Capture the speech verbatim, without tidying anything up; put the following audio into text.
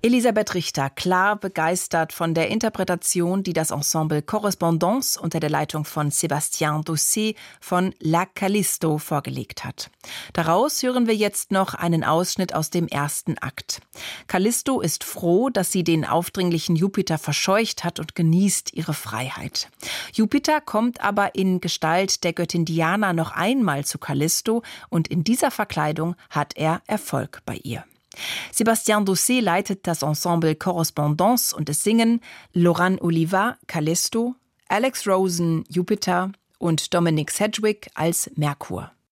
Elisabeth Richter, klar begeistert von der Interpretation, die das Ensemble Correspondance unter der Leitung von Sébastien Doucet von La Callisto vorgelegt hat. Daraus hören wir jetzt noch einen Ausschnitt aus dem ersten Akt. Callisto ist froh, dass sie den aufdringlichen Jupiter verscheucht hat und genießt ihre Freiheit. Jupiter kommt aber in Gestalt der Göttin Diana noch einmal zu Callisto und in dieser Verkleidung hat er Erfolg bei ihr. Sébastien Doucet leitet das Ensemble Correspondance und es singen Laurent Oliva, Callisto, Alex Rosen, Jupiter und Dominic Sedgwick als Merkur.